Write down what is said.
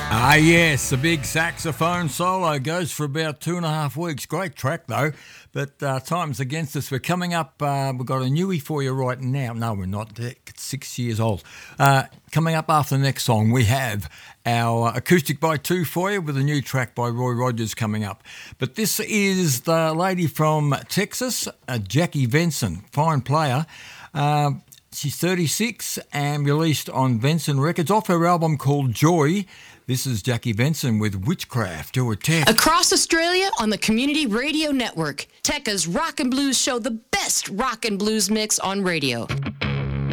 Ah, yes, the big saxophone solo goes for about 2.5 weeks. Great track, though, but time's against us. We're coming up, we've got a newie for you right now. No, we're not. It's 6 years old. Coming up after the next song, we have our Acoustic by Two for you with a new track by Roy Rogers coming up. But this is the lady from Texas, Jackie Venson, fine player. She's 36 and released on Venson Records off her album called Joy. This is Jackie Venson with Witchcraft. Do a tech. Across Australia on the Community Radio Network, Tekka's Rock and Blues show, the best rock and blues mix on radio.